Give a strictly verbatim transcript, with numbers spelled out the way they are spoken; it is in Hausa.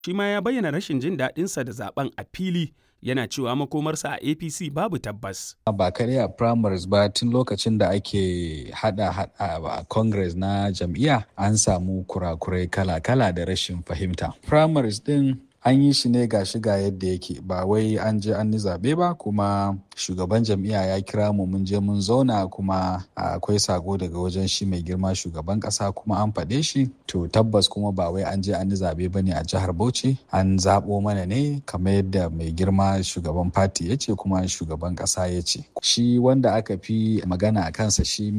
Shi ma ya bayyana rashin jin daɗinsa da zaben a fili, yana cewa makomarsa a A P C babu tabbas. Ba kaɗai a primaries ba, tun lokacin da ake hada hada a congress na jam'iyya an samu kurakurai kala-kala da rashin fahimta. Primaries din an yi shi ne ga shiga yadda yake, ba wai an je an yi zaɓe ba, kuma shugaban jam'iyya ya kira mu mun je mun zauna, kuma akwai sako daga wajen shi mai girma shugaban ƙasa kuma an faɗe shi. To tabbas kuma ba wai an je an yi zaɓe ba ne a jihar Bauchi, an zaɓo mana ne kamar yadda mai girma shugaban fati ya ce kuma shugaban ƙasa ya ce. Shi wanda aka fi magana a kansa shi